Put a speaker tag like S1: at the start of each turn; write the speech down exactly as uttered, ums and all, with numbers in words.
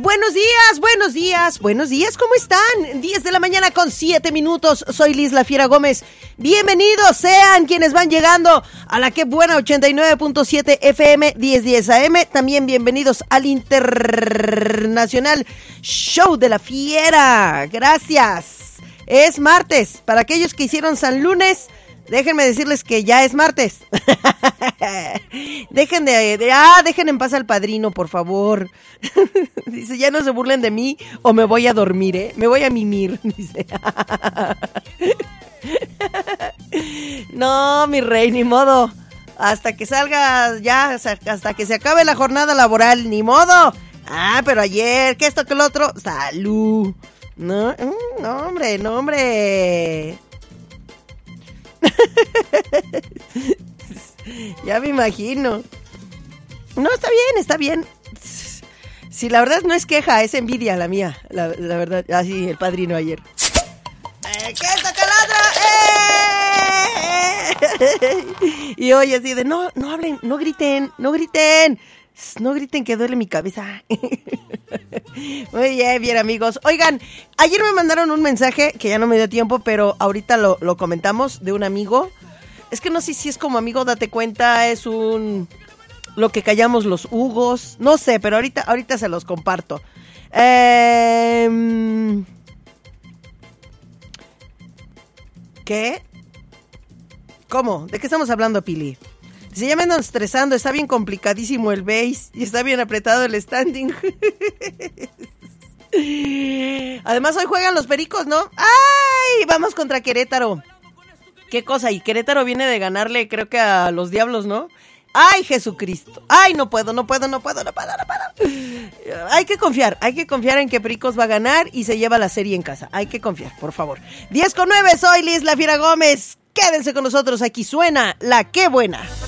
S1: buenos días, buenos días, buenos días, ¿cómo están? diez de la mañana con siete minutos, soy Liz La Fiera Gómez. Bienvenidos sean quienes van llegando a la que buena ochenta y nueve punto siete F M diez diez A M. También bienvenidos al Internacional Show de la Fiera. Gracias. Es martes. Para aquellos que hicieron San Lunes, déjenme decirles que ya es martes. Dejen de, de, ah, dejen en paz al padrino, por favor. Dice, ya no se burlen de mí o me voy a dormir, ¿eh? Me voy a mimir, dice. No, mi rey, ni modo. Hasta que salga ya, hasta que se acabe la jornada laboral, ni modo. Ah, pero ayer, que esto, que el otro, salud. No, no, hombre, no, hombre. Ya me imagino. No, está bien, está bien. Si la verdad no es queja, es envidia la mía. La, la verdad, así el padrino ayer. Eh, ¿Qué es la calatra? ¡Eh! Y hoy así de, no, no hablen, no griten, no griten. No griten que duele mi cabeza. Muy bien, bien amigos. Oigan, ayer me mandaron un mensaje que ya no me dio tiempo, pero ahorita lo, lo comentamos, de un amigo. Es que no sé si es como amigo, date cuenta, es un... lo que callamos los hugos. No sé, pero ahorita, ahorita se los comparto. Eh... ¿Qué? ¿Cómo? ¿De qué estamos hablando, Pili? Se ya me andan estresando, está bien complicadísimo el base y está bien apretado el standing. Además hoy juegan los Pericos, ¿no? ¡Ay! Vamos contra Querétaro. ¿Qué cosa? Y Querétaro viene de ganarle, creo que a los Diablos, ¿no? ¡Ay, Jesucristo! ¡Ay, no puedo, no puedo, no puedo, no puedo, no puedo! Hay que confiar, hay que confiar en que Pericos va a ganar y se lleva la serie en casa. Hay que confiar, por favor. diez con nueve, soy Liz La Fiera Gómez. Quédense con nosotros, aquí suena La Qué Buena.